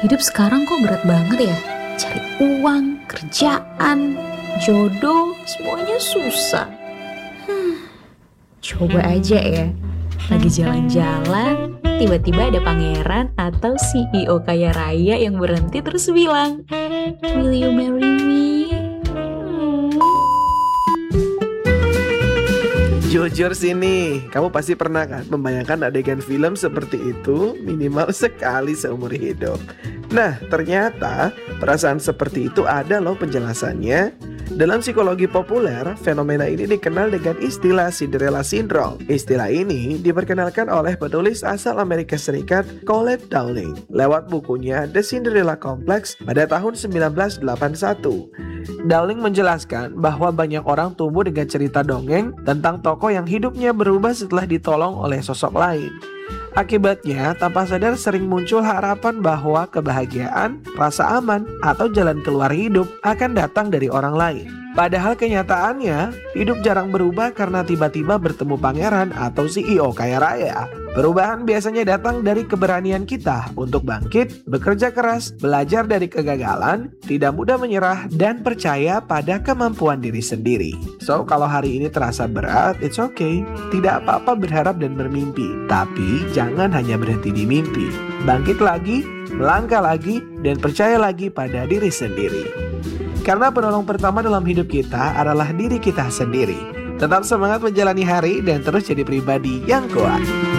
Hidup sekarang kok berat banget ya. Cari uang, kerjaan, jodoh, semuanya susah. Coba aja ya, lagi jalan-jalan, tiba-tiba ada pangeran atau CEO kaya raya yang berhenti terus bilang, "Will you marry me?" Jujur sini, kamu pasti pernah kan membayangkan adegan film seperti itu minimal sekali seumur hidup. Nah, ternyata perasaan seperti itu ada loh penjelasannya. Dalam psikologi populer, fenomena ini dikenal dengan istilah Cinderella Syndrome. Istilah ini diperkenalkan oleh penulis asal Amerika Serikat Colette Dowling lewat bukunya The Cinderella Complex pada tahun 1981. Dowling menjelaskan bahwa banyak orang tumbuh dengan cerita dongeng tentang tokoh yang hidupnya berubah setelah ditolong oleh sosok lain. Akibatnya, tanpa sadar sering muncul harapan bahwa kebahagiaan, rasa aman, atau jalan keluar hidup akan datang dari orang lain. Padahal kenyataannya, hidup jarang berubah karena tiba-tiba bertemu pangeran atau CEO kaya raya. Perubahan biasanya datang dari keberanian kita untuk bangkit, bekerja keras, belajar dari kegagalan, tidak mudah menyerah, dan percaya pada kemampuan diri sendiri. So, kalau hari ini terasa berat, it's okay. Tidak apa-apa berharap dan bermimpi. Tapi, jangan hanya berhenti di mimpi. Bangkit lagi, melangkah lagi, dan percaya lagi pada diri sendiri. Karena penolong pertama dalam hidup kita adalah diri kita sendiri. Tetap semangat menjalani hari dan terus jadi pribadi yang kuat.